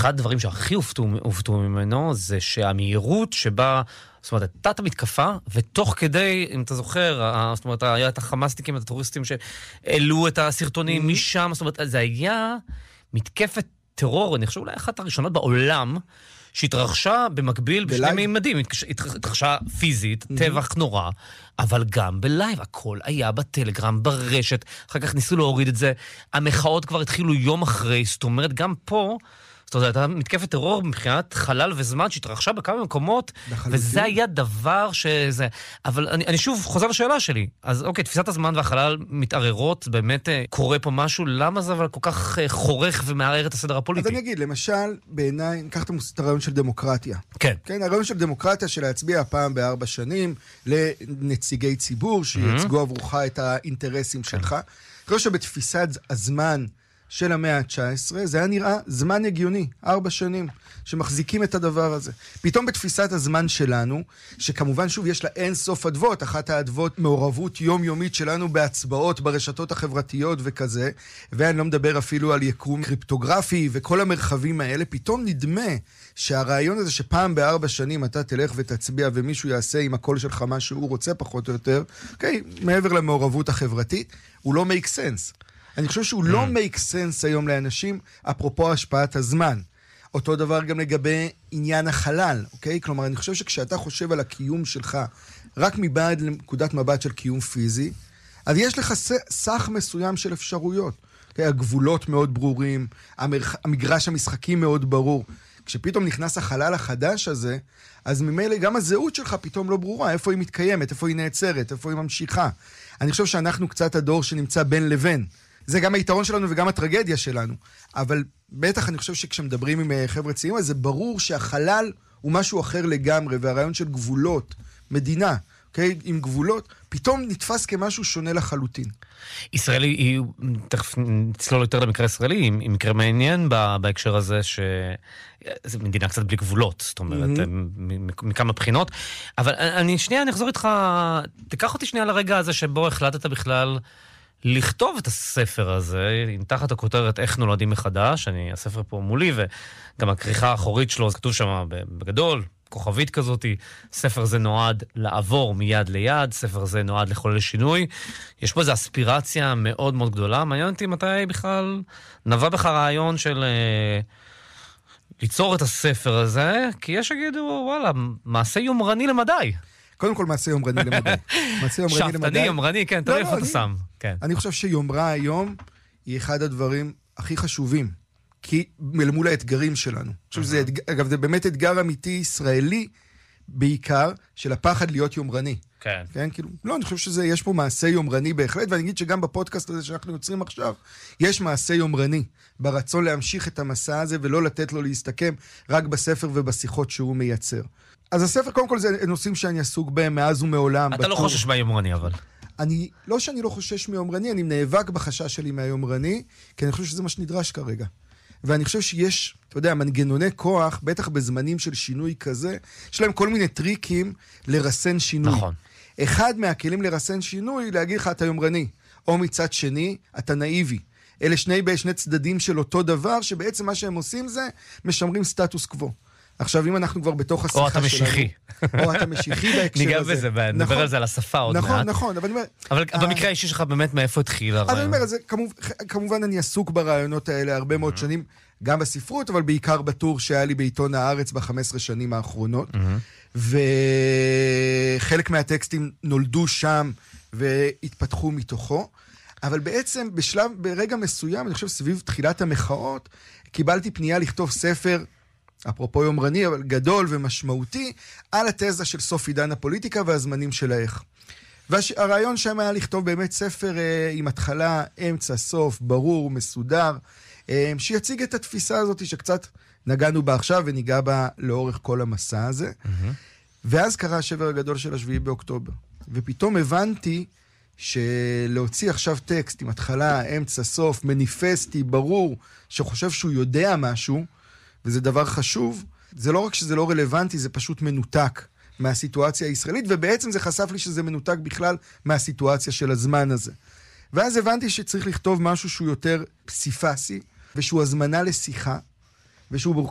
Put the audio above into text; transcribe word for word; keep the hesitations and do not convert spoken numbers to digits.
אחד הדברים שהכי הופתעו, הופתעו ממנו, זה שהמהירות שבה, זאת אומרת, הייתה את המתקפה, ותוך כדי, אם אתה זוכר, זאת אומרת, היה את החמאסניקים, את הטרוריסטים שהעלו את הסרטונים משם, זאת אומרת, זה היה מתקפת טרור, אני חושב אולי אחת הראשונות בעולם, שהתרחשה במקביל בשני מימדים, התרחשה פיזית, טבח נורא, אבל גם בלייב, הכל היה בטלגרם, ברשת, אחר כך ניסו להוריד את זה, המחאות כבר התחילו יום אחרי, זאת אומרת, גם פה, זאת אומרת, הייתה מתקפת טרור מבחינת חלל וזמן שהתרחשה בכמה מקומות, וזה היה דבר שזה... אבל אני, אני שוב חוזר לשאלה שלי. אז אוקיי, תפיסת הזמן והחלל מתערערות, באמת קורה פה משהו, למה זה אבל כל כך חורך ומערער את הסדר הפוליטי? אז אני אגיד, למשל, בעיניי, ניקח את הרעיון של דמוקרטיה. כן. כן, הרעיון של דמוקרטיה של להצביע פעם בארבע שנים לנציגי ציבור, שייצגו עבורך את האינטרסים שלך. אני חושב שבתפיסת הזמן של המאה ה-תשע עשרה, זה היה נראה זמן הגיוני, ארבע שנים, שמחזיקים את הדבר הזה. פתאום בתפיסת הזמן שלנו, שכמובן שוב יש לה אין סוף אדוות, אחת האדוות מעורבות יומיומית שלנו בהצבעות ברשתות החברתיות וכזה, ואני לא מדבר אפילו על יקום קריפטוגרפי וכל המרחבים האלה, פתאום נדמה שהרעיון הזה שפעם בארבע שנים אתה תלך ותצביע ומישהו יעשה עם הקול שלך מה שהוא רוצה פחות או יותר, אוקיי, מעבר למעורבות החברתית, הוא לא make sense. אני חושב שהוא לא make sense היום לאנשים, אפרופו השפעת הזמן. אותו דבר גם לגבי עניין החלל, אוקיי? כלומר, אני חושב שכשאתה חושב על הקיום שלך, רק מבעד לנקודת מבט של קיום פיזי, אז יש לך סך מסוים של אפשרויות. אוקיי? הגבולות מאוד ברורים, המרח... המגרש המשחקים מאוד ברור. כשפתאום נכנס החלל החדש הזה, אז ממילא גם הזהות שלך פתאום לא ברורה, איפה היא מתקיימת, איפה היא נעצרת, איפה היא ממשיכה. אני חושב שאנחנו קצת הדור שנמצא בין לבין. זה גם היתרון שלנו וגם הטרגדיה שלנו. אבל בטח אני חושב שכשמדברים עם חבר'ה צעירים, אז זה ברור שהחלל הוא משהו אחר לגמרי, והרעיון של גבולות, מדינה, אוקיי? עם גבולות, פתאום נתפס כמשהו שונה לחלוטין. ישראלי, היא, תכף נצלול יותר למקרה ישראלי, היא מקרה מעניין בהקשר הזה, שזו מדינה קצת בלי גבולות, זאת אומרת, מכמה בחינות. אבל אני שנייה, אני אחזור איתך, תיקח אותי שנייה לרגע הזה שבו החלטת בכלל לכתוב את הספר הזה, תחת הכותרת איך נולדים מחדש, אני, הספר פה מולי, וגם הכריכה האחורית שלו, זה כתוב שם בגדול, כוכבית כזאת, ספר זה נועד לעבור מיד ליד, ספר זה נועד לחולל שינוי, יש פה איזו אספירציה מאוד מאוד גדולה, מעניין אותי מתי בכלל נבע בך רעיון של ליצור את הספר הזה, כי יש אגידו, וואלה, מעשה יומרני למדי. קודם כל מעשה יומרני למדי. שפטני, יומרני, כן, תראה איפה אתה שם. אני חושב שיומרה היום היא אחד הדברים הכי חשובים, כי מול האתגרים שלנו. אגב, זה באמת אתגר אמיתי ישראלי, בעיקר של הפחד להיות יומרני. כן. כן, כאילו, לא, אני חושב שזה, יש פה מעשה יומרני בהחלט, ואני אגיד שגם בפודקאסט הזה שאנחנו יוצרים עכשיו, יש מעשה יומרני, ברצון להמשיך את המסע הזה, ולא לתת לו להסתכם רק בספר ובשיחות שהוא מייצר. אז הספר, קודם כל, זה נושאים שאני עסוק בהם מאז ומעולם. אתה לא חושש מהיומרני, אבל. אני, לא שאני לא חושש מיומרני, אני נאבק בחשש שלי מהיומרני, כי אני חושב שזה מה שנדרש כרגע. ואני חושב שיש, אתה יודע, מנגנוני כוח, בטח בזמנים של שינוי כזה, יש להם כל מיני טריקים לרסן שינוי. נכון. אחד מהכלים לרסן שינוי, להגיד לך, אתה יומרני, או מצד שני, אתה נאיבי. אלה שני, שני צדדים של אותו דבר, שבעצם מה שהם עושים זה, משמרים סטטוס קוו. עכשיו, אם אנחנו כבר בתוך השיחה שלנו... או אתה משיחי. או אתה משיחי בהקשר הזה. ניגע בזה, נדבר על זה על השפה עוד מעט. נכון, נכון, אבל אני אומר... אבל במקרה האישי שלך באמת מאיפה התחיל הרעיון? אז אני אומר, כמובן אני עסוק ברעיונות האלה הרבה מאוד שנים, גם בספרות, אבל בעיקר בטור שהיה לי בעיתון הארץ ב-חמש עשרה שנים האחרונות. וחלק מהטקסטים נולדו שם והתפתחו מתוכו. אבל בעצם בשלב, ברגע מסוים, אני חושב סביב תחילת המחאות, קיבלתי פנייה לכתוב ספר, אפרופו יומרני, אבל גדול ומשמעותי, על התזה של סוף עידן הפוליטיקה והזמנים של האיך. והרעיון שם היה לכתוב באמת ספר אה, עם התחלה, אמצע, סוף, ברור, מסודר, אה, שיציג את התפיסה הזאת שקצת נגענו בה עכשיו וניגע בה לאורך כל המסע הזה. Mm-hmm. ואז קרה השבר הגדול של השביעי באוקטובר. ופתאום הבנתי שלהוציא עכשיו טקסט עם התחלה, אמצע, סוף, מניפסטי, ברור, שחושב שהוא יודע משהו, וזה דבר חשוב, זה לא רק שזה לא רלוונטי, זה פשוט מנותק מהסיטואציה הישראלית, ובעצם זה חשף לי שזה מנותק בכלל מהסיטואציה של הזמן הזה. ואז הבנתי שצריך לכתוב משהו שהוא יותר פסיפסי, ושהוא הזמנה לשיחה, ושהוא